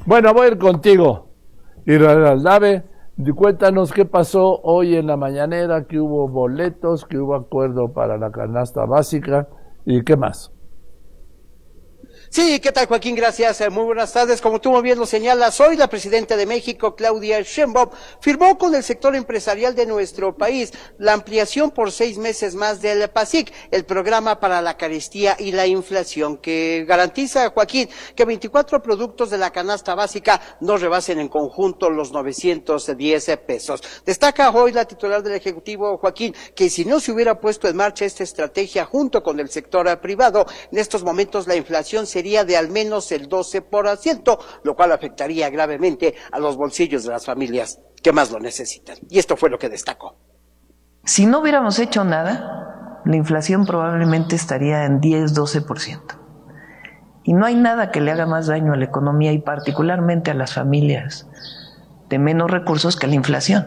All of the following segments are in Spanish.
Bueno, voy a ir contigo, Israel Aldave. Cuéntanos qué pasó hoy en la mañanera, que hubo boletos, que hubo acuerdo para la canasta básica y qué más. Sí, ¿qué tal, Joaquín? Gracias. Muy buenas tardes. Como tú muy bien lo señalas, hoy la presidenta de México, Claudia Sheinbaum, firmó con el sector empresarial de nuestro país la ampliación por 6 meses más del PASIC, el programa para la carestía y la inflación, que garantiza, Joaquín, que 24 productos de la canasta básica no rebasen en conjunto los 910 pesos. Destaca hoy la titular del Ejecutivo, Joaquín, que si no se hubiera puesto en marcha esta estrategia junto con el sector privado, en estos momentos la inflación sería de al menos el 12%, lo cual afectaría gravemente a los bolsillos de las familias que más lo necesitan. Y esto fue lo que destacó. Si no hubiéramos hecho nada, la inflación probablemente estaría en 10-12%. Y no hay nada que le haga más daño a la economía y particularmente a las familias de menos recursos que la inflación,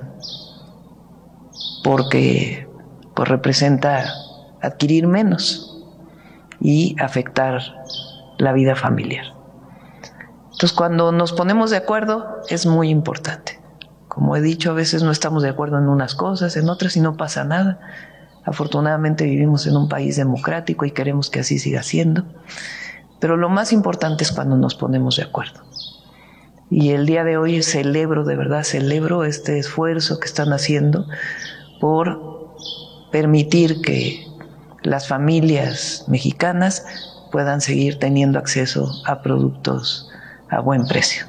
porque pues representa adquirir menos y afectar la vida familiar. Entonces, cuando nos ponemos de acuerdo es muy importante. Como he dicho, a veces no estamos de acuerdo en unas cosas, en otras y no pasa nada. Afortunadamente vivimos en un país democrático y queremos que así siga siendo. Pero lo más importante es cuando nos ponemos de acuerdo. Y el día de hoy celebro, de verdad celebro este esfuerzo que están haciendo por permitir que las familias mexicanas puedan seguir teniendo acceso a productos a buen precio.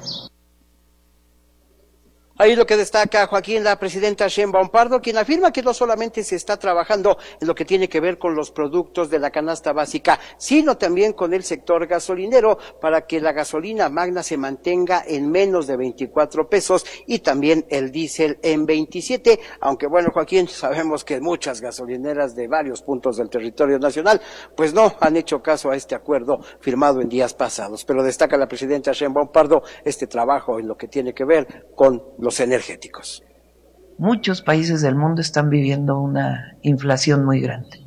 Ahí lo que destaca, Joaquín, la presidenta Sheinbaum Pardo, quien afirma que no solamente se está trabajando en lo que tiene que ver con los productos de la canasta básica, sino también con el sector gasolinero para que la gasolina magna se mantenga en menos de 24 pesos y también el diésel en 27, aunque bueno, Joaquín, sabemos que muchas gasolineras de varios puntos del territorio nacional pues no han hecho caso a este acuerdo firmado en días pasados, pero destaca la presidenta Sheinbaum Pardo este trabajo en lo que tiene que ver con los energéticos. Muchos países del mundo están viviendo una inflación muy grande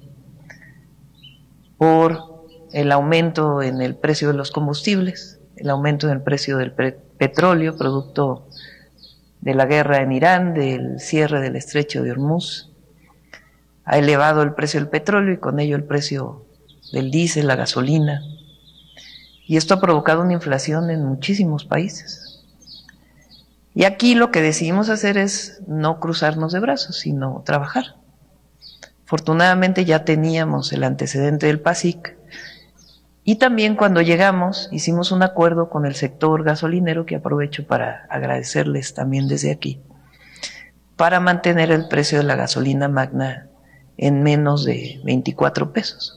por el aumento en el precio de los combustibles, el aumento en el precio del petróleo, producto de la guerra en Irán, del cierre del estrecho de Hormuz. Ha elevado el precio del petróleo y con ello el precio del diésel, la gasolina. Y esto ha provocado una inflación en muchísimos países. Y aquí lo que decidimos hacer es no cruzarnos de brazos, sino trabajar. Afortunadamente ya teníamos el antecedente del PASIC y también cuando llegamos hicimos un acuerdo con el sector gasolinero, que aprovecho para agradecerles también desde aquí, para mantener el precio de la gasolina magna en menos de 24 pesos.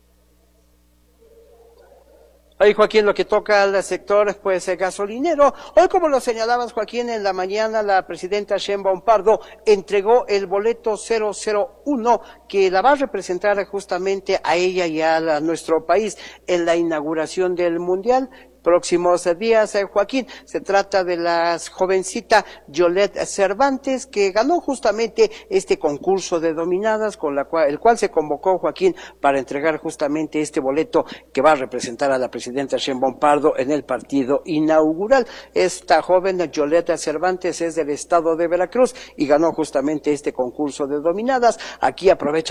Hoy, Joaquín, lo que toca al sector, pues, gasolinero. Hoy, como lo señalabas, Joaquín, en la mañana la presidenta Sheinbaum Pardo entregó el boleto 001 que la va a representar justamente a ella y a nuestro país en la inauguración del Mundial. Próximos días, Joaquín, se trata de la jovencita Yolette Cervantes, que ganó justamente este concurso de dominadas, con el cual se convocó, Joaquín, para entregar justamente este boleto que va a representar a la presidenta Sheinbaum Pardo en el partido inaugural. Esta joven Yolette Cervantes es del estado de Veracruz y ganó justamente este concurso de dominadas. Aquí aprovecha